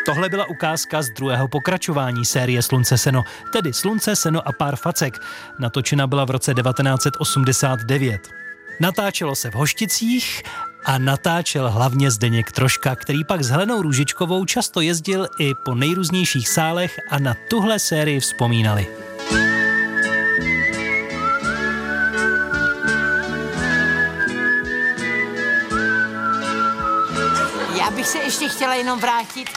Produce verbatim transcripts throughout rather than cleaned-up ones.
Tohle byla ukázka z druhého pokračování série Slunce, seno, tedy Slunce, seno a pár facek. Natočena byla v roce devatenáct set osmdesát devět. Natáčelo se v Hošticích a natáčel hlavně Zdeněk Troška, který pak s Helenou Růžičkovou často jezdil i po nejrůznějších sálech a na tuhle sérii vzpomínali. Já bych se ještě chtěla jenom vrátit.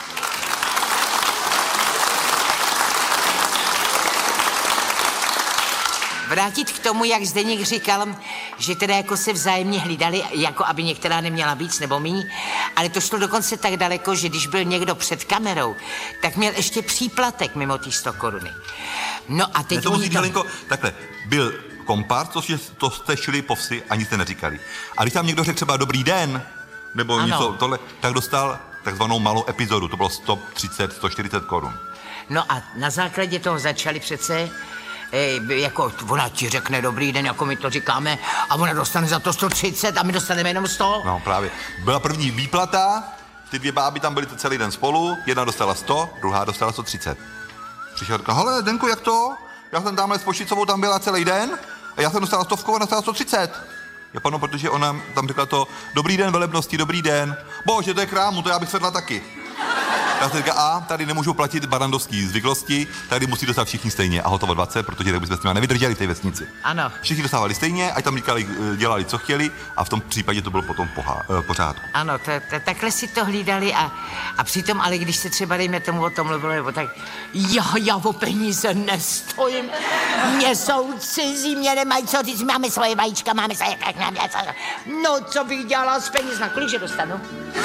Vrátit k tomu, jak Zdeněk říkal, že teda jako se vzájemně hlídali, jako aby některá neměla víc nebo míň, ale to šlo dokonce tak daleko, že když byl někdo před kamerou, tak měl ještě příplatek mimo ty sto koruny. No a teď... Ne, to musí, Helenko, takhle, byl kompárs, to, to jste šli po vsi, ani jste neříkali. A když tam někdo řekl třeba dobrý den, nebo ano. něco tohle, tak dostal takzvanou malou epizodu, to bylo sto třicet, sto čtyřicet korun. No a na základě toho začali přece, e, jako ona ti řekne dobrý den, jako my to říkáme, a ona dostane za to sto třicet a my dostaneme jenom sto. No právě. Byla první výplata, ty dvě báby tam byly celý den spolu, jedna dostala sto, druhá dostala sto třicet. Přišel a říkal, hele, Denku, jak to? Já jsem tamhle s Pošicovou tam byla celý den a já jsem dostala stovku a dostala sto třicet. Je pano, protože ona tam řekla to, dobrý den, velebnosti, dobrý den. Bože, to je krámu, to já bych sedla taky. Já jsem říkal, a tady nemůžu platit barandovský zvyklosti, tady musí dostat všichni stejně a hotovo dvacet, protože tak bychom s nimi nevydrželi v té vesnici. Ano. Všichni dostávali stejně, ať tam říkali, dělali, co chtěli a v tom případě to bylo potom pohá, pořádku. Ano, to, to, takhle si to hlídali a, a přitom, ale když se třeba, dejme tomu, o tom mluvilo, nebo tak, já, já o peníze nestojím, mě jsou cizí, mě nemají co, ty máme svoje vajíčka, máme svoje, jak nám něco. No, co bych dělala s peněz, na kolik, že dostanu?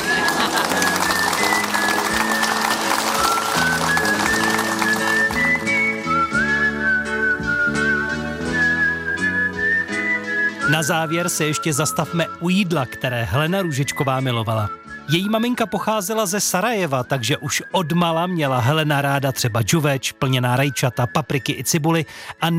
Na závěr se ještě zastavme u jídla, které Helena Růžičková milovala. Její maminka pocházela ze Sarajeva, takže už odmala měla Helena ráda třeba džuveč, plněná rajčata, papriky i cibuly a